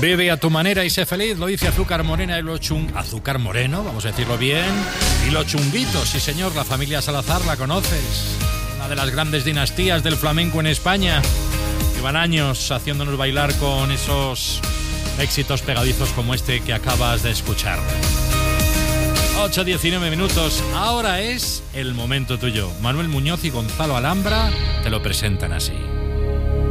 Bebe a tu manera y sé feliz, lo dice Azúcar Morena y los Azúcar Moreno, vamos a decirlo bien. Y los Chunguitos, sí señor, la familia Salazar, la conoces. Una de las grandes dinastías del flamenco en España. Llevan años haciéndonos bailar con esos éxitos pegadizos como este que acabas de escuchar. 8:19 minutos, ahora es el momento tuyo. Manuel Muñoz y Gonzalo Alhambra te lo presentan así.